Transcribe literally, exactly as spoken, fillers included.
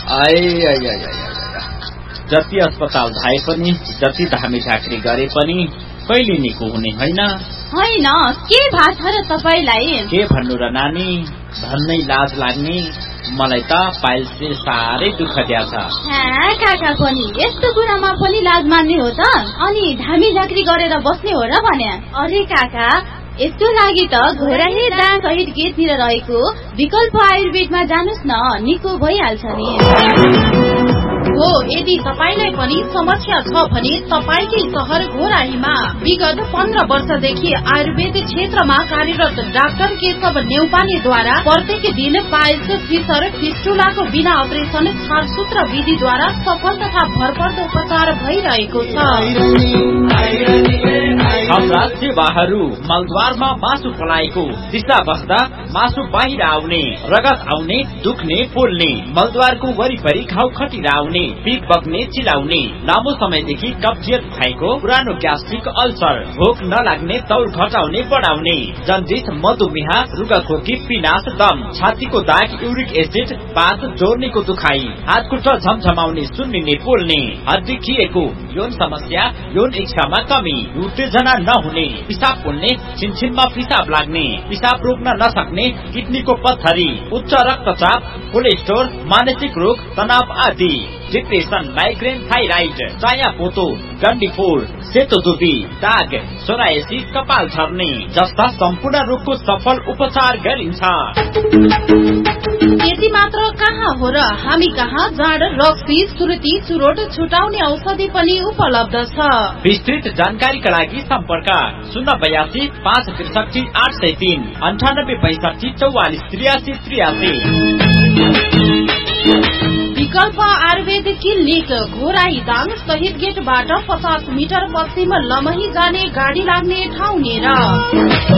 जति अस्पताल धाए पनि, जति धामी झाँक्री गरे पनि कहिले निको हुने होइन। होइन, के भएको छ र तपाईलाई? के भन्नु र नानी, भन्नै लाज लाग्ने। मलाई त पाइल्सले साह्रै दुःख दिया छ। काका पनि यस्तो कुरामा पनि लाज मान्ने हो त? अनि धामी झाँक्री गरेर बस्ने हो र भने? अरे काका, यस्तो लागि त घोराही दाङ सहित गेटतिर रहेको विकल्प आयुर्वेदमा जानुस् न, निको भइहाल्छ नि। हो, यदि तपाईलाई पनि समस्या छ भने तपाईकै शहर घोराहीमा विगत पन्ध्र वर्षदेखि आयुर्वेद क्षेत्रमा कार्यरत डाक्टर केशव नेउपानेद्वारा प्रत्येक दिन पाइल्स, फिसर, फिस्टुलाको बिना अपरेसन छारसूत्र विधिद्वारा सफल तथा भरपर्दो उपचार भइरहेको छ। हाम्रा सेवाहरू मलद्वारमा मासु पलाएको दिशा बस्दा मासु बाहिर आउने, रगत आउने, दुख्ने, पोल्ने, मलद्वारको वरिपरि घाउ खटिरा आउने, पिप बग्ने, चिलाउने, लामो समयदेखि कब्जियत भएको, पुरानो ग्यास्ट्रिक अल्सर, भोक नलाग्ने, तौल घटाउने बढाउने, जन्डिस, मधुमेह, रुगाखोकी, पिनास, दम, छातीको दाग, युरिक एसिड, पात, जोर्नीको दुखाइ, हातखुट्टा झमझमाउने, सुन्निने, पोल्ने, हड्डी खिएको, यौन समस्या, यौन इच्छामा कमी, उत्तेजना नहुने, पिसाब पोल्ने, छिनछिनमा पिसाब लाग्ने, पिसाब रोक्न नसक्ने, किडनीको पत्थरी, उच्च रक्तचाप, कोलेस्ट्रोल, मानसिक रोग, तनाव आदि, डिप्रेसन, माइग्रेन, थाइराइड, चाया पोतो, डन्डीफोर, सेतो दुर्बी, दाग, सोरायसिस, कपाल झर्ने जस्ता सम्पूर्ण रोगको सफल उपचार गरिन्छ। यति मात्र कहाँ हो र, हामी कहाँ जाँड, रक्सी, सुर्ती, चुरोट छुटाउने औषधि पनि उपलब्ध छ। विस्तृत जानकारीका लागि सम्पर्क शून्य बयासी पाँच त्रिसठी आठ सय तीन अन्ठानब्बे पैंसठी चौवालिस त्रियासी त्रियासी। विकल्प आयुर्वेद क्लिनिक घोराही दाङ शहीद गेटबाट पचास मिटर पश्चिम लमही जाने गाडी लाग्ने ठाउँ नेर।